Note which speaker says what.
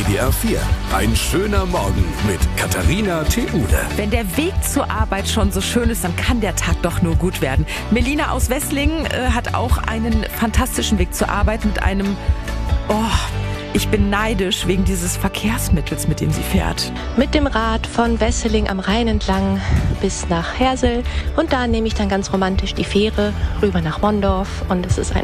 Speaker 1: WDR 4. Ein schöner Morgen mit Katharina Theule.
Speaker 2: Wenn der Weg zur Arbeit schon so schön ist, dann kann der Tag doch nur gut werden. Melina aus Wesslingen hat auch einen fantastischen Weg zur Arbeit mit einem... ich bin neidisch wegen dieses Verkehrsmittels, mit dem sie fährt.
Speaker 3: Mit dem Rad von Wesseling am Rhein entlang bis nach Hersel. Und da nehme ich dann ganz romantisch die Fähre rüber nach Mondorf. Und es ist ein